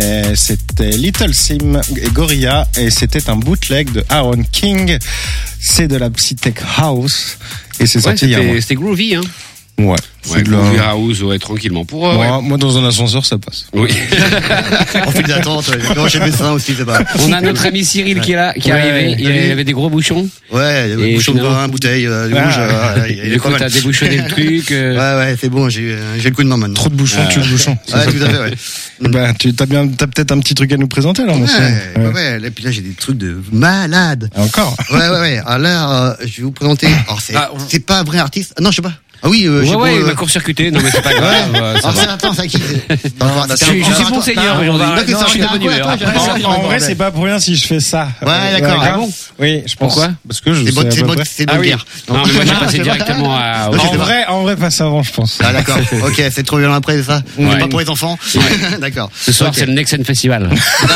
C'était Little Sim et Gorilla et c'était un bootleg de Aaron King. C'est de la psytech house et c'est sorti hier. C'était groovy, hein. Ouais. Ouais, groovy house, ouais, tranquillement. Pour moi, dans un ascenseur, ça passe. Oui. En file d'attente, non, j'ai médecin aussi, c'est pas. On a notre ami Cyril qui est là, qui est arrivé. Il avait des gros bouchons. Ouais, il y avait bouchon de vin, bouteille, rouge. Du coup, t'as débouchonné le truc. Ouais, c'est bon, j'ai le coup de main maintenant. Trop de bouchons, tu le bouchon. Ouais, tout à fait, ouais. Bah, t'as peut-être un petit truc à nous présenter, alors, monsieur. Ouais, et puis là, j'ai des trucs de malade. Encore? Ouais. Alors là, je vais vous présenter. Alors, c'est pas un vrai artiste. Non, je sais pas. Ah oui, il m'a court-circuité. Non, mais c'est pas grave. Attends, c'est à qui? Je suis monseigneur aujourd'hui. Je suis de bonne humeur. En vrai, c'est pas pour rien si je fais ça. Ouais, d'accord. Ah bon? Oui, je pense. Pourquoi? Parce que je c'est bonne guerre. Non, mais moi, j'ai passé directement à... En vrai, passe avant, je pense. Ah, d'accord. Ok, c'est trop violent après, c'est ça? C'est pas pour les enfants? D'accord. Ce soir, c'est le Nexen Festival.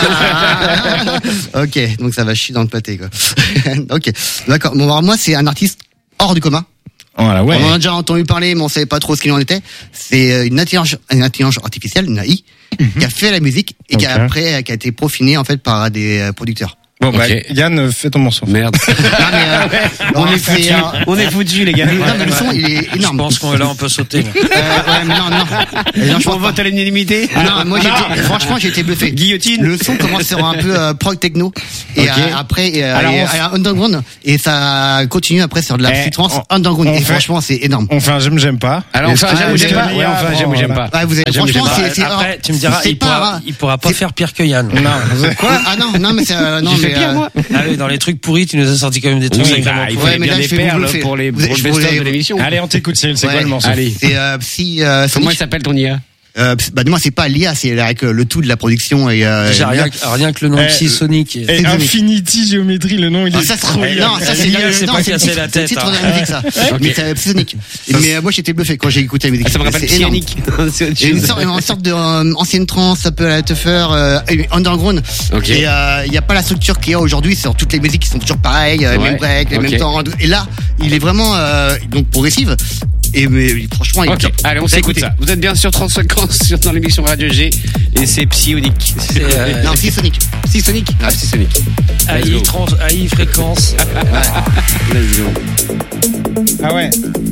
Ok, donc ça va chier dans le pâté, quoi. Ok. D'accord. Bon, alors moi, c'est un artiste hors du commun. Voilà, ouais. On en a déjà entendu parler, mais on savait pas trop ce qu'il en était. C'est une intelligence artificielle, une AI, qui a fait la musique et qui a été peaufinée en fait par des producteurs. Bon, Yann, fais ton morceau. Merde. On est foutus, les gars. Non, mais le son, il est énorme. Je pense qu'on est là, on peut sauter. Non, je On vote à l'unanimité. Non, moi, franchement, j'ai été bluffé. Guillotine. Le son commence sur un peu prog techno. Et après, underground. Et ça continue après sur de la psytrance underground. Et franchement, c'est énorme. Enfin, j'aime pas. Alors, enfin, j'aime ou j'aime pas. Ouais, enfin, j'aime ou j'aime pas. Franchement, c'est après, tu me diras, il pourra pas faire pire que Yann. Non. Quoi? Ah non, mais c'est, non, mais. Pire, moi. Ah oui, dans les trucs pourris, tu nous as sorti quand même des trucs. Oui, il faut bien des perles pour le best-of de l'émission. Allez, on t'écoute, c'est quoi le morceau? Allez. C'est Comment il s'appelle ton IA? Moi c'est pas l'IA, c'est avec le tout de la production et rien que le nom Psy Sonic et Infinity Géométrie, le nom il est trop bien. Non, ça c'est pas cassé la tête. C'est trop de la musique ça. Mais c'est Psy Sonic. Mais moi j'étais bluffé quand j'ai écouté la musique. Ça me rappelle Psyonic. Une sorte de ancienne trance, ça peut la te faire underground. Et il y a pas la structure qu'il y a aujourd'hui sur toutes les musiques qui sont toujours pareilles, même break, même temps. Et là, il est vraiment donc progressive. Mais franchement, allez, on s'écoute ça. Vous êtes bien sur 35 ans dans l'émission Radio G et c'est Psyonic. Non, Psysonic. Psysonic. Ah, Psysonic. AI fréquence. Let's go. Ah ouais.